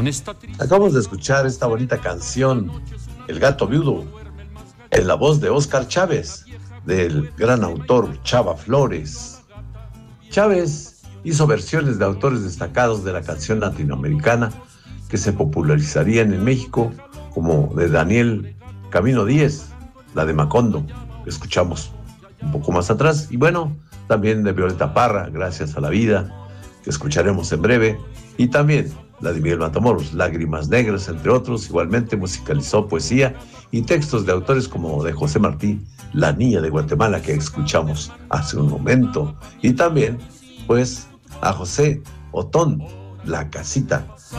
Acabamos de escuchar esta bonita canción, El Gato Viudo, en la voz de Óscar Chávez, del gran autor Chava Flores. Chávez hizo versiones de autores destacados de la canción latinoamericana que se popularizarían en México, como de Daniel Camino Díez, la de Macondo, que escuchamos un poco más atrás, y bueno, también de Violeta Parra, Gracias a la Vida, que escucharemos en breve, y también la de Miguel Matamoros, Lágrimas Negras, entre otros. Igualmente musicalizó poesía y textos de autores como de José Martí, La Niña de Guatemala, que escuchamos hace un momento, y también, pues, a José Otón, La Casita.